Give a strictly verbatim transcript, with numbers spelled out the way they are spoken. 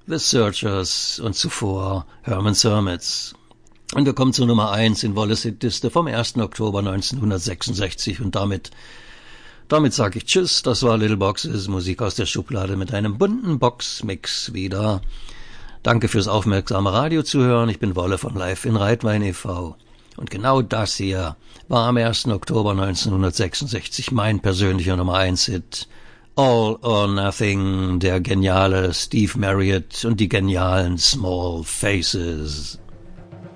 The Searchers und zuvor Herman's Hermits. Und wir kommen zur Nummer eins in Wallace Hitliste vom ersten Oktober neunzehnhundertsechsundsechzig und damit, damit sage ich Tschüss, das war Little Boxes, Musik aus der Schublade mit einem bunten Boxmix wieder. Danke fürs aufmerksame Radio zuhören, ich bin Wolle von Live in Reitwein e V und genau das hier war am ersten Oktober neunzehnhundertsechsundsechzig mein persönlicher Nummer eins Hit. All or Nothing, der geniale Steve Marriott und die genialen Small Faces.